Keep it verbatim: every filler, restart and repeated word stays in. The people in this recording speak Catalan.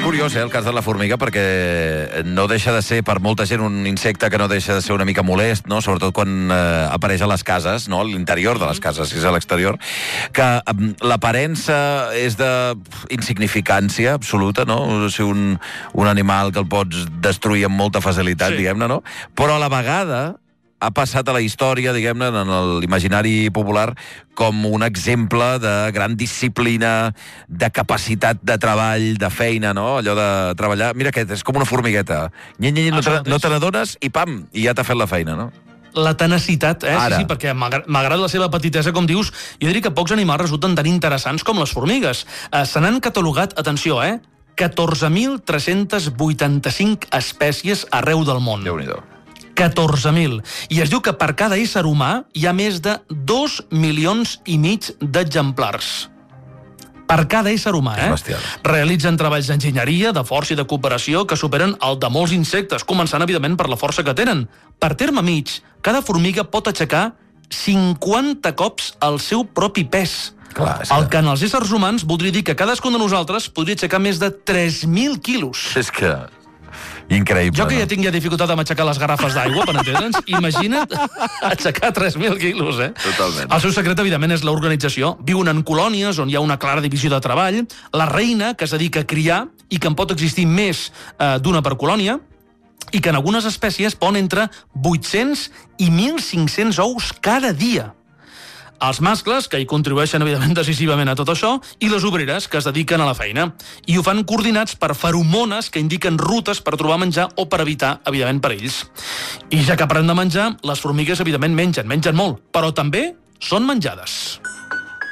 curiós, eh, el cas de la formiga, perquè no deixa de ser, per molta gent, un insecte que no deixa de ser una mica molest, no? Sobretot quan eh, apareix a les cases, no? A l'interior de les cases, si és a l'exterior, que eh, l'aparença és de insignificància absoluta, no? O sigui, un, un animal que el pots destruir amb molta facilitat, sí. diguem-ne, no? Però a la vegada ha passat a la història, diguem-ne, en l'imaginari popular, com un exemple de gran disciplina, de capacitat de treball, de feina, no? Allò de treballar... Mira aquest, és com una formigueta. Ny, ny, ny, no te, no te n'adones i pam, i ja t'ha fet la feina, no? La tenacitat, eh? Ara. Sí, sí, perquè malgrat la seva petitesa, com dius, jo diria que pocs animals resulten tan interessants com les formigues. Eh, se n'han catalogat, atenció, eh? catorze mil tres-cents vuitanta-cinc espècies arreu del món. Déu-n'hi-do. catorze mil. I es diu que per cada ésser humà hi ha més de dos milions i mig d'exemplars. Per cada ésser humà, eh? Bestial. Realitzen treballs d'enginyeria, de força i de cooperació que superen el de molts insectes, començant, evidentment, per la força que tenen. Per terme mig, cada formiga pot aixecar cinquanta cops el seu propi pes. Clar, és el que... que en els éssers humans voldria dir que cadascun de nosaltres podria aixecar més de tres mil quilos. És que... Increïble, Jo que ja no? tinc ja dificultat amb aixecar les garrafes d'aigua, per entendre'ns, imagina't aixecar tres mil quilos, eh? Totalment. El seu secret, evidentment, és l'organització. Viuen en colònies on hi ha una clara divisió de treball. La reina, que es dedica a criar i que en pot existir més eh, d'una per colònia, i que en algunes espècies ponen entre vuit-cents i mil cinc-cents ous cada dia. Els mascles, que hi contribueixen, evidentment, decisivament a tot això, i les obreres, que es dediquen a la feina. I ho fan coordinats per feromones que indiquen rutes per trobar menjar o per evitar, evidentment, perills. I ja que parlem de menjar, les formigues, evidentment, mengen, mengen molt, però també són menjades.